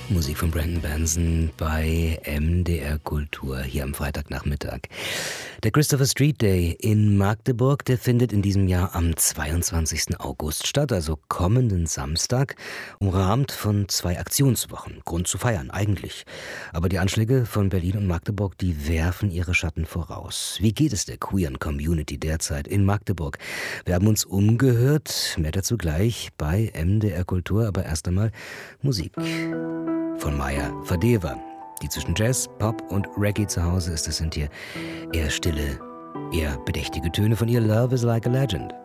Musik von Brandon Benson bei MDR Kultur hier am Freitagnachmittag. Der Christopher Street Day in Magdeburg, der findet in diesem Jahr am 22. August statt, also kommenden Samstag, umrahmt von 2 Aktionswochen. Grund zu feiern, eigentlich. Aber die Anschläge von Berlin und Magdeburg, die werfen ihre Schatten voraus. Wie geht es der queeren Community derzeit in Magdeburg? Wir haben uns umgehört, mehr dazu gleich bei MDR Kultur, aber erst einmal Musik. Von Maya Fadeva. Die zwischen Jazz, Pop und Reggae zu Hause ist, das sind hier eher stille, eher bedächtige Töne von ihr Love is Like a Legend.